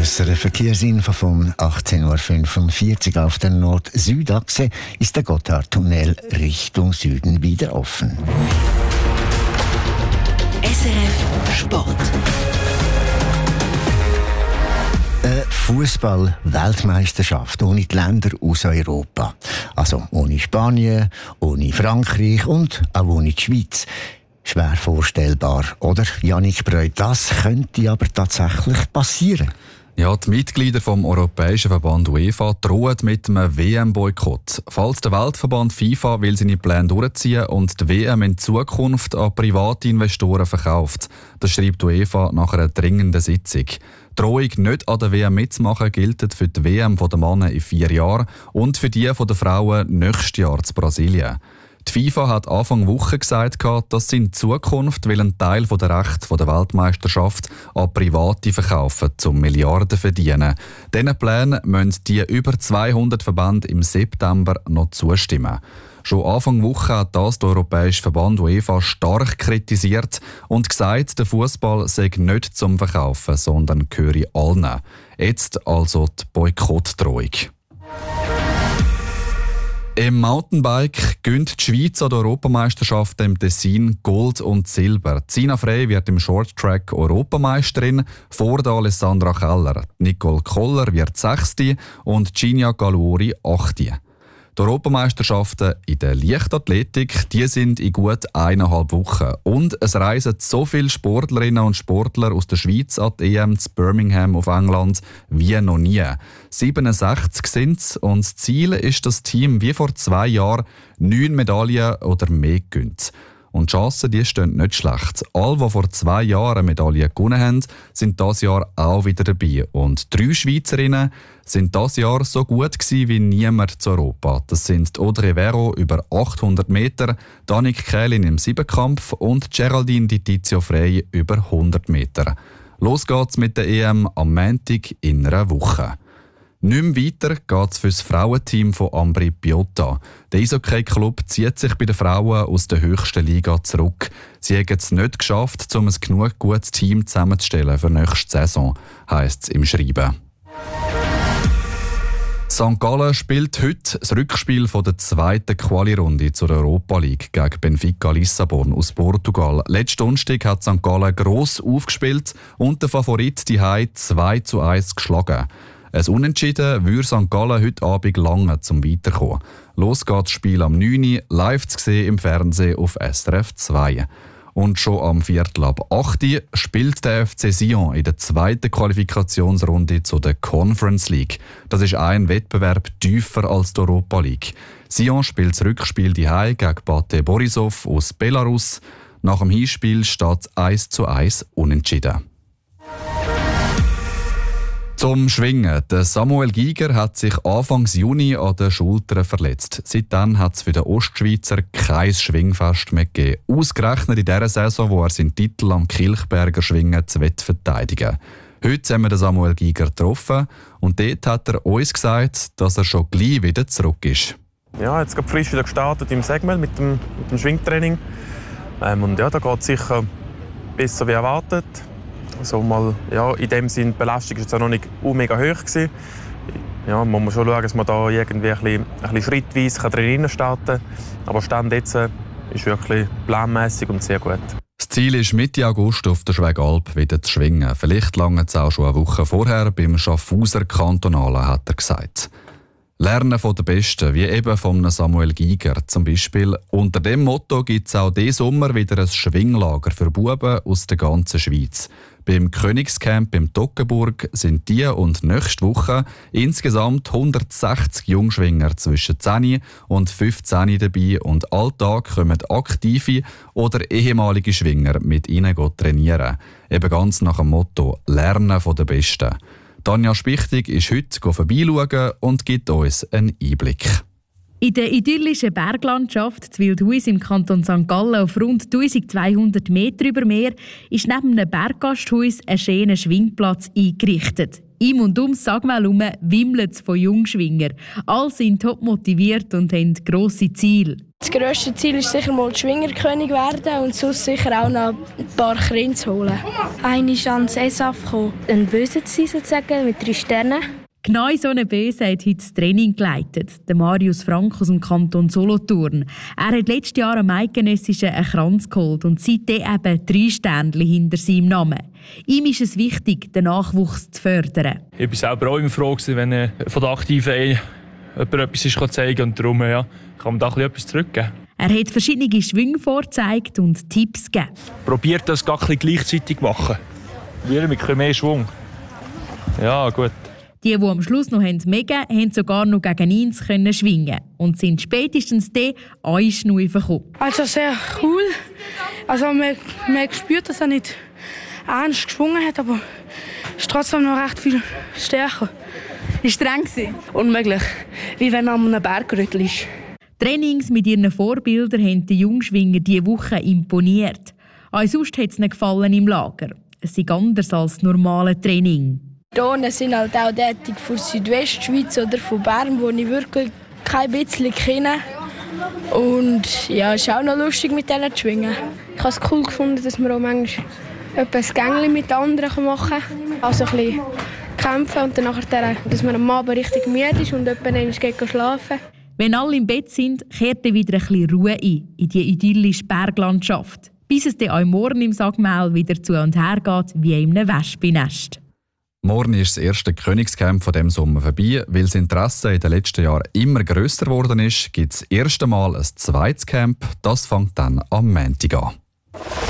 grösseren Verkehrsinfo von 18.45 Uhr auf der Nord-Süd-Achse ist der Gotthardtunnel Richtung Süden wieder offen. SRF Sport. Eine Fußball-Weltmeisterschaft ohne die Länder aus Europa. Also ohne Spanien, ohne Frankreich und auch ohne die Schweiz. Schwer vorstellbar, oder? Jannik Breu, das könnte aber tatsächlich passieren. Ja, die Mitglieder vom Europäischen Verband UEFA drohen mit einem WM-Boykott. Falls der Weltverband FIFA will seine Pläne durchziehen und die WM in Zukunft an private Investoren verkauft. Das schreibt die UEFA nach einer dringenden Sitzung. Die Drohung, nicht an der WM mitzumachen, gilt für die WM der Männer in 4 Jahren und für die der Frauen nächstes Jahr zu Brasilien. Die FIFA hat Anfang Woche gesagt, dass sie in Zukunft einen Teil der Rechte der Weltmeisterschaft an Private verkaufen, um Milliarden zu verdienen. Diesen Plänen müssen die über 200 Verbände im September noch zustimmen. Schon Anfang Woche hat das der Europäische Verband UEFA stark kritisiert und gesagt, der Fußball sei nicht zum Verkaufen, sondern gehöre allen. Jetzt also die Boykottdrohung. Im Mountainbike gönnt die Schweiz an der Europameisterschaft im Tessin Gold und Silber. Zina Frey wird im Shorttrack Europameisterin vor der Alessandra Keller. Nicole Koller wird 6. und Ginia Galuori 8. Die Europameisterschaften in der Leichtathletik, die sind in gut 1,5 Wochen. Und es reisen so viele Sportlerinnen und Sportler aus der Schweiz an die EM zu Birmingham auf England wie noch nie. 67 sind es und das Ziel ist, das Team wie vor 2 Jahren 9 Medaillen oder mehr gewinnt. Und die Chancen, die stehen nicht schlecht. Alle, die vor 2 Jahren eine Medaille gewonnen haben, sind dieses Jahr auch wieder dabei. Und 3 Schweizerinnen sind dieses Jahr so gut gewesen wie niemand zu Europa. Das sind Audrey Vero über 800 Meter, Danik Kählin im Siebenkampf und Geraldine Di Tizio Frey über 100 Meter. Los geht's mit der EM am Montag in einer Woche. Nicht mehr weiter geht es für das Frauenteam von Ambri Piotta. Der Eishockey-Club zieht sich bei den Frauen aus der höchsten Liga zurück. Sie haben es nicht geschafft, um ein genug gutes Team zusammenzustellen für nächste Saison, heisst es im Schreiben. St. Gallen spielt heute das Rückspiel der 2. Quali-Runde zur Europa League gegen Benfica Lissabon aus Portugal. Letzten Donnerstag hat St. Gallen gross aufgespielt und der Favorit die Hai 2:1 geschlagen. Ein Unentschieden würde St. Gallen heute Abend lange zum Weiterkommen. Los geht das Spiel am 9 Uhr, live zu sehen im Fernsehen auf SRF 2. Und schon am 7:15 Uhr spielt der FC Sion in der 2. Qualifikationsrunde zu der Conference League. Das ist ein Wettbewerb tiefer als die Europa League. Sion spielt das Rückspiel daheim gegen Bate Borisov aus Belarus. Nach dem Hinspiel steht es 1:1 unentschieden. Zum Schwingen. Der Samuel Giger hat sich Anfang Juni an der Schulter verletzt. Seitdem hat es für den Ostschweizer kein Schwingfest mehr gegeben. Ausgerechnet in der Saison, wo er seinen Titel am Kilchberger Schwingen verteidigen. Heute haben wir den Samuel Giger getroffen und dort hat er uns gesagt, dass er schon gleich wieder zurück ist. Ja, jetzt gerade frisch wieder gestartet im Segmel mit dem Schwingtraining. Und ja, da geht es sicher besser wie erwartet. Also mal, ja, in dem Sinne, die Belastung war jetzt auch noch nicht mega hoch gewesen. Ja, man muss schon schauen, dass man da irgendwie ein bisschen schrittweise drin starten kann. Aber Stand jetzt ist wirklich planmäßig und sehr gut. Das Ziel ist, Mitte August auf der Schwegalp wieder zu schwingen. Vielleicht lange es auch schon eine Woche vorher beim Schaffhauser Kantonalen, hat er gesagt. Lernen von den Besten, wie eben von Samuel Giger zum Beispiel. Unter dem Motto gibt es auch diesen Sommer wieder ein Schwinglager für Buben aus der ganzen Schweiz. Beim Königscamp im Toggenburg sind die und nächste Woche insgesamt 160 Jungschwinger zwischen 10 und 15 dabei und alltag kommen aktive oder ehemalige Schwinger mit ihnen trainieren. Eben ganz nach dem Motto «Lernen von den Besten». Tanja Spichtig ist heute vorbeischauen und gibt uns einen Einblick. In der idyllischen Berglandschaft Wildhuis im Kanton St. Gallen auf rund 1200 Meter über Meer ist neben einem Berggasthaus ein schöner Schwingplatz eingerichtet. Im und ums Sagmel wimmelt es von Jungschwingern. Alle sind top motiviert und haben grosse Ziele. Das grösste Ziel ist sicher mal Schwingerkönig werden und sonst sicher auch noch ein paar Kinder zu holen. Einmal ans ESAF kommen, ein Böse zu sein, sozusagen, mit 3 Sternen. Genau so eine Böse hat heute das Training geleitet, der Marius Frank aus dem Kanton Solothurn. Er hat letztes Jahr am Eidgenössischen einen Kranz geholt und seitdem eben 3 Sternchen hinter seinem Namen. Ihm ist es wichtig, den Nachwuchs zu fördern. Ich war selber auch immer froh, wenn von der Aktiven jemand etwas zeigen kann und darum kann man da etwas zurückgeben. Er hat verschiedene Schwünge vorgezeigt und Tipps gegeben. Probiert das gar gleichzeitig machen. Wir mit mehr Schwung. Ja, gut. Die am Schluss noch mega haben sogar noch gegen 90 können schwingen und sind spätestens dann einschnaufen gekommen. Also sehr cool. Also man spürt, dass er nicht ernst geschwungen hat, aber es ist trotzdem noch recht viel stärker. Wie streng war? Unmöglich. Wie wenn man an einem Bergrüttel ist. Trainings mit ihren Vorbildern haben die Jungschwinger diese Woche imponiert. Auch sonst hat es ihnen gefallen im Lager. Es ist anders als das normale Training. Hier sind halt auch tätig von Südwestschweiz oder von Bern, wo ich wirklich kein bisschen kenne. Und ja, es ist auch noch lustig, mit denen zu schwingen. Ich habe es cool gefunden, dass man auch manchmal etwas Gängli mit anderen machen kann. Also ein bisschen kämpfen und dann nachher, dass man am Abend richtig müde ist und jemand geht schlafen. Wenn alle im Bett sind, kehrt dann wieder ein bisschen Ruhe ein in die idyllische Berglandschaft. Bis es dann auch morgen im Sagmehl wieder zu und her geht, wie in einem Wespennest. Morgen ist das erste Königscamp von diesem Sommer vorbei. Weil das Interesse in den letzten Jahren immer grösser geworden ist, gibt es das erste Mal ein zweites Camp. Das fängt dann am Montag an.